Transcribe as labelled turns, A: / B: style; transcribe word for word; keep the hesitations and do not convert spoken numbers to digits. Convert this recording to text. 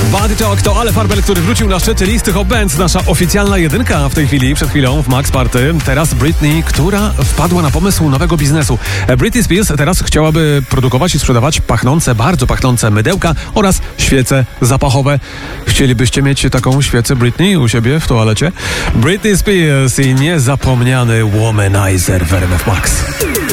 A: Body Talk to Ale Farbel, który wrócił na szczyt listy Hot Bands. Nasza oficjalna jedynka w tej chwili, przed chwilą w Max Party. Teraz Britney, która wpadła na pomysł nowego biznesu. Britney Spears teraz chciałaby produkować i sprzedawać pachnące, bardzo pachnące mydełka oraz świece zapachowe. Chcielibyście mieć taką świecę Britney u siebie w toalecie? Britney Spears i niezapomniany Womanizer w R M F Max.